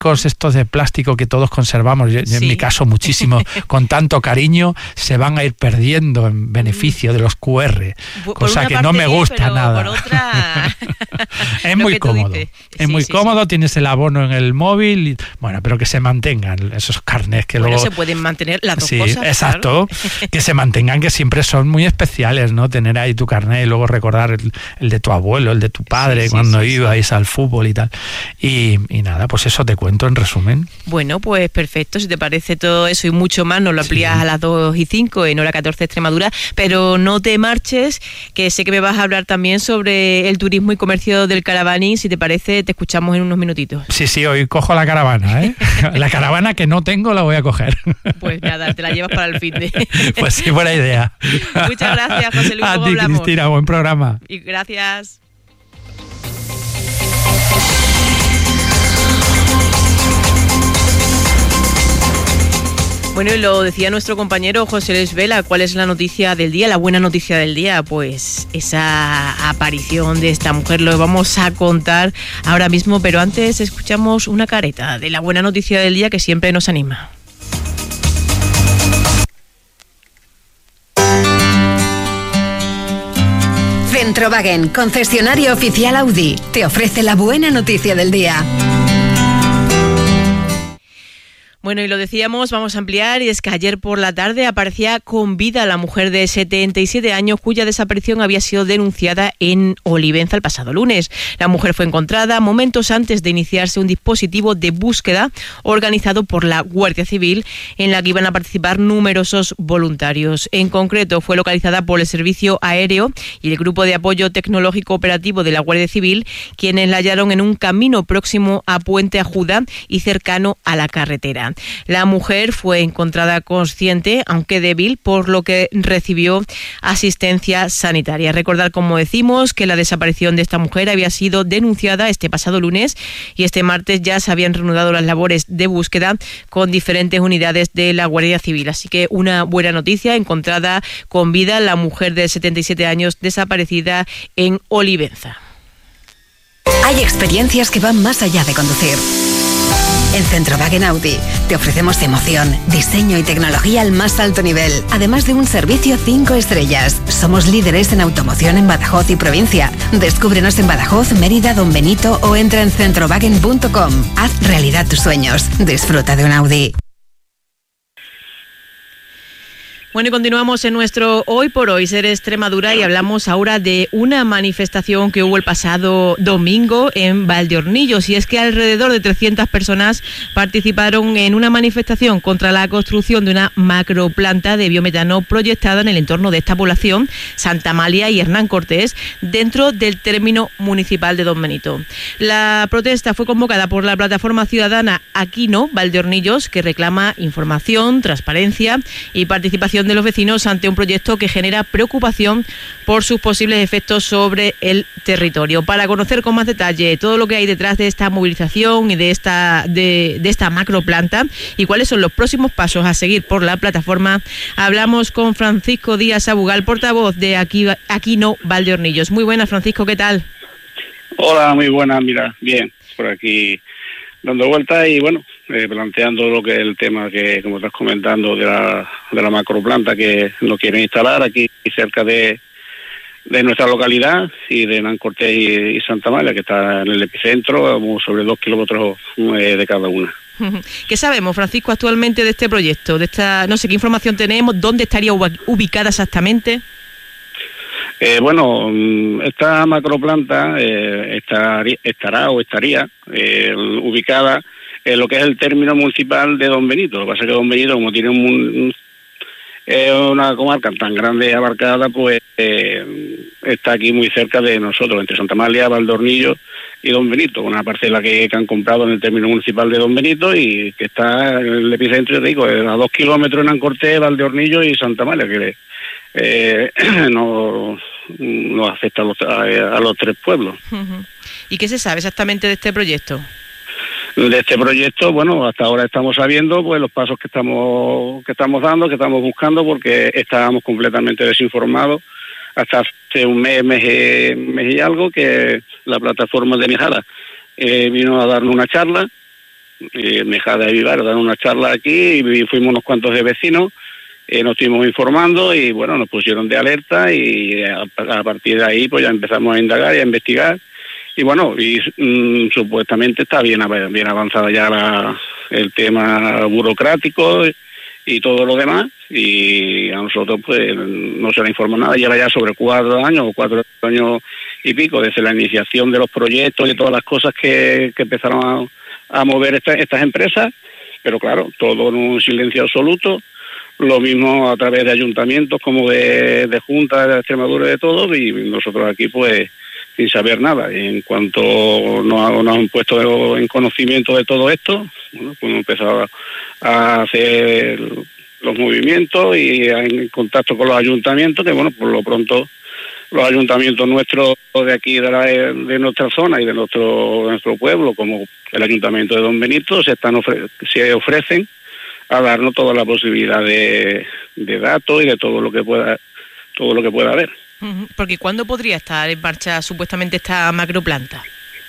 muñecos estos de plástico que todos conservamos, yo en mi caso muchísimo, con tanto cariño, se van a ir perdiendo en beneficio de los QR, cosa que no me gusta nada. Por otra... es muy cómodo, es muy cómodo, tienes el abono en el móvil, y, bueno, pero que se mantengan esos carnets que luego... se pueden mantener las dos cosas. Exacto, claro. Que se mantengan, que siempre son muy especiales, ¿no? Tener ahí tu carnet y luego recordar el de tu abuelo, el de tu padre, cuando ibais al fútbol y tal. Y nada, pues eso te cuento en resumen. Bueno, pues perfecto, si te parece todo eso y mucho más, nos lo amplías a las 2:05 en hora 14 Extremadura, pero no te marches, que sé que me vas a hablar también sobre el turismo y comercio del caravaning. Si te parece, te escuchamos en unos minutitos. Sí, hoy cojo la caravana, ¿eh? La caravana que no tengo la voy a coger. Pues nada, te la llevas para el fin de... Pues sí, buena idea. Muchas gracias, José Luis. A ti, Cristina, buen programa. Y gracias. Bueno, y lo decía nuestro compañero José Luis Vela, ¿cuál es la noticia del día, la buena noticia del día? Pues esa aparición de esta mujer, lo vamos a contar ahora mismo, pero antes escuchamos una careta de la buena noticia del día que siempre nos anima. Centrowagen, concesionario oficial Audi, te ofrece la buena noticia del día. Bueno, y lo decíamos, vamos a ampliar, y es que ayer por la tarde aparecía con vida la mujer de 77 años cuya desaparición había sido denunciada en Olivenza el pasado lunes. La mujer fue encontrada momentos antes de iniciarse un dispositivo de búsqueda organizado por la Guardia Civil, en la que iban a participar numerosos voluntarios. En concreto, fue localizada por el Servicio Aéreo y el Grupo de Apoyo Tecnológico Operativo de la Guardia Civil, quienes la hallaron en un camino próximo a Puente Ajuda y cercano a la carretera. La mujer fue encontrada consciente, aunque débil, por lo que recibió asistencia sanitaria. Recordar, como decimos, que la desaparición de esta mujer había sido denunciada este pasado lunes y este martes ya se habían reanudado las labores de búsqueda con diferentes unidades de la Guardia Civil. Así que una buena noticia, encontrada con vida la mujer de 77 años desaparecida en Olivenza. Hay experiencias que van más allá de conducir. En Centrowagen Audi te ofrecemos emoción, diseño y tecnología al más alto nivel, además de un servicio 5 estrellas. Somos líderes en automoción en Badajoz y provincia. Descúbrenos en Badajoz, Mérida, Don Benito o entra en centrowagen.com. Haz realidad tus sueños. Disfruta de un Audi. Bueno, y continuamos en nuestro Hoy por Hoy Ser Extremadura y hablamos ahora de una manifestación que hubo el pasado domingo en Valdeornillos, y es que alrededor de 300 personas participaron en una manifestación contra la construcción de una macroplanta de biometano proyectada en el entorno de esta población, Santa Amalia y Hernán Cortés, dentro del término municipal de Don Benito. La protesta fue convocada por la plataforma ciudadana Aquí No, Valdeornillos, que reclama información, transparencia y participación de los vecinos ante un proyecto que genera preocupación por sus posibles efectos sobre el territorio. Para conocer con más detalle todo lo que hay detrás de esta movilización y de esta macroplanta y cuáles son los próximos pasos a seguir por la plataforma, hablamos con Francisco Díaz Abugal, portavoz de Aquí No, Valdeornillos. Muy buenas, Francisco, ¿qué tal? Hola, muy buenas, mira, bien, por aquí dando vueltas y bueno, planteando lo que es el tema que, como estás comentando, de la macroplanta que lo quieren instalar aquí cerca de nuestra localidad y de Hernán Cortés y Santa Amalia, que está en el epicentro, sobre 2 kilómetros de cada una. ¿Qué sabemos, Francisco, actualmente de este proyecto? No sé qué información tenemos, ¿dónde estaría ubicada exactamente? Bueno, esta macroplanta estaría ubicada en lo que es el término municipal de Don Benito. Lo que pasa es que Don Benito, como tiene una comarca tan grande y abarcada, pues está aquí muy cerca de nosotros, entre Santa Amalia, Valdeornillos y Don Benito, una parcela que han comprado en el término municipal de Don Benito y que está en el epicentro, yo digo, a 2 kilómetros en Hernán Cortés, Valdeornillos y Santa Amalia, que no afecta a los 3 pueblos. ¿Y qué se sabe exactamente de este proyecto? De este proyecto, bueno, hasta ahora estamos sabiendo pues los pasos que estamos dando, que estamos buscando, porque estábamos completamente desinformados hasta hace un mes y algo, que la plataforma de Mijara vino a darnos una charla Mejada de Vivar, dar una charla aquí y fuimos unos cuantos de vecinos, nos estuvimos informando y bueno, nos pusieron de alerta y a partir de ahí pues ya empezamos a indagar y a investigar y bueno, supuestamente está bien avanzada ya el tema burocrático y todo lo demás, y a nosotros pues no se le informa nada. Lleva ya sobre 4 años y pico desde la iniciación de los proyectos y todas las cosas que empezaron a mover estas empresas, pero claro, todo en un silencio absoluto. Lo mismo a través de ayuntamientos como de juntas de Extremadura, de todo, y nosotros aquí pues sin saber nada. Y en cuanto nos han puesto en conocimiento de todo esto, bueno, pues hemos empezado a hacer los movimientos y en contacto con los ayuntamientos, que bueno, por lo pronto los ayuntamientos nuestros de aquí de nuestra zona y de nuestro pueblo, como el ayuntamiento de Don Benito, se ofrecen a darnos toda la posibilidad de datos y de todo lo que pueda haber. Porque ¿cuándo podría estar en marcha supuestamente esta macroplanta?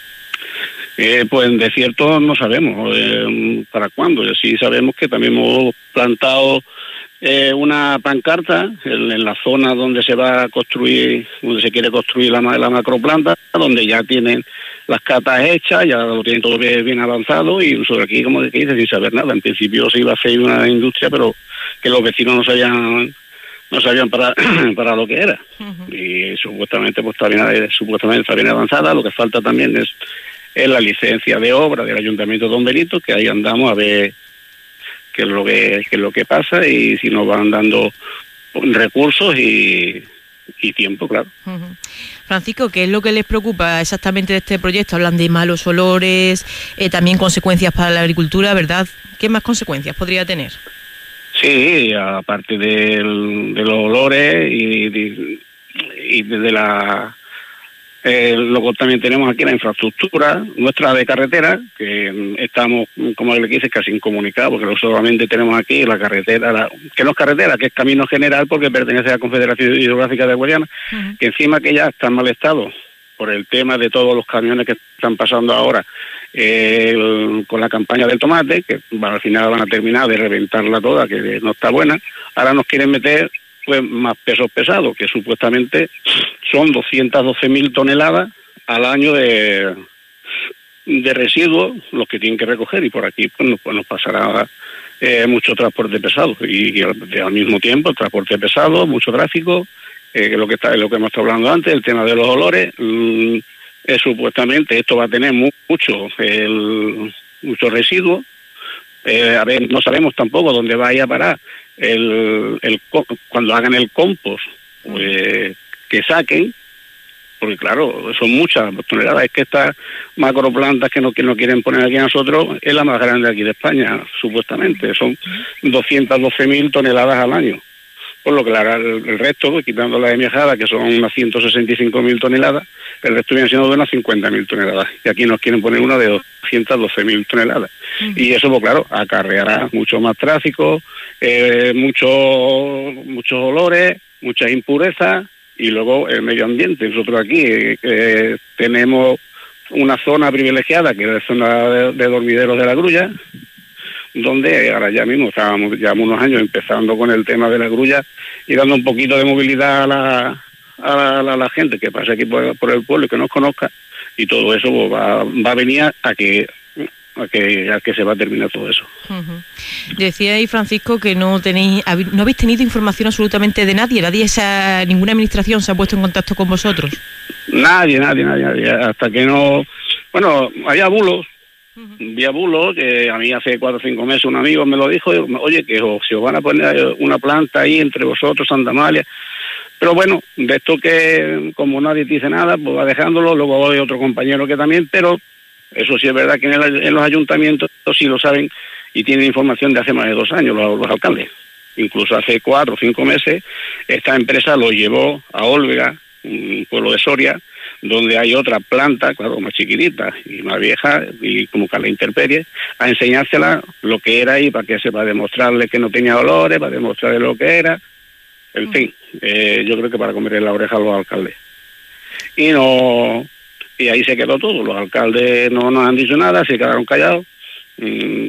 Pues de cierto no sabemos para cuándo. Sí sabemos que también hemos plantado una pancarta en la zona donde se va a construir, donde se quiere construir la macroplanta, donde ya tienen las catas hechas, ya lo tienen todo bien avanzado, y nosotros aquí, como que dice, sin saber nada. En principio se iba a hacer una industria, pero que los vecinos no sabían para lo que era. Y supuestamente pues está bien avanzada. Lo que falta también es la licencia de obra del Ayuntamiento de Don Benito, que ahí andamos a ver qué es lo que pasa y si nos van dando recursos y tiempo, claro. Francisco, ¿qué es lo que les preocupa exactamente de este proyecto? Hablan de malos olores, también consecuencias para la agricultura, ¿verdad? ¿Qué más consecuencias podría tener? Sí, aparte de los olores y de luego también tenemos aquí la infraestructura nuestra de carretera, que estamos, como le dice, casi incomunicados, porque solamente tenemos aquí la carretera, que no es carretera, que es camino general, porque pertenece a la Confederación Hidrográfica de Guadiana, que encima que ya está en mal estado por el tema de todos los camiones que están pasando ahora con la campaña del tomate, que al final van a terminar de reventarla toda, que no está buena. Ahora nos quieren meter pues más pesos pesados, que supuestamente son 212.000 toneladas al año de residuos los que tienen que recoger, y por aquí pues nos pasará mucho transporte pesado y al mismo tiempo el transporte pesado, mucho tráfico, lo que hemos estado hablando antes, el tema de los olores. Supuestamente esto va a tener mucho residuos. No sabemos tampoco dónde vaya a parar cuando hagan el compost, pues, que saquen, porque claro, son muchas toneladas. Es que estas macroplantas que no quieren poner aquí a nosotros es la más grande aquí de España, supuestamente. Son 212.000 toneladas al año. Por lo que el resto, quitando la de Miajada, que son unas 165.000 toneladas, el resto viene siendo de unas 50.000 toneladas. Y aquí nos quieren poner una de 212.000 toneladas. Y eso, pues claro, acarreará mucho más tráfico, muchos olores, muchas impurezas, y luego el medio ambiente. Nosotros aquí tenemos una zona privilegiada, que es la zona de dormideros de la Grulla, donde ahora ya mismo llevamos unos años empezando con el tema de la grulla y dando un poquito de movilidad a la gente que pase aquí por el pueblo y que nos conozca, y todo eso pues, va a venir a que se va a terminar todo eso. Decía ahí, Francisco, que no habéis tenido información absolutamente de nadie. Ninguna administración se ha puesto en contacto con vosotros. Nadie, hasta que no... Bueno, había bulos, que a mí hace 4 o 5 meses un amigo me lo dijo, oye, que si os van a poner una planta ahí entre vosotros, Santa Amalia. Pero bueno, de esto que como nadie te dice nada, pues va dejándolo. Luego hay otro compañero que también, pero eso sí es verdad que en los ayuntamientos sí lo saben y tienen información de hace más de 2 años los alcaldes. Incluso hace 4 o 5 meses esta empresa lo llevó a Olvega, un pueblo de Soria, donde hay otra planta, claro, más chiquitita y más vieja, y como que a la intemperie, a enseñársela lo que era ahí, para demostrarle que no tenía olores, para demostrarle lo que era. En fin, yo creo que para comerle la oreja a los alcaldes. Y ahí se quedó todo. Los alcaldes no nos han dicho nada, se quedaron callados.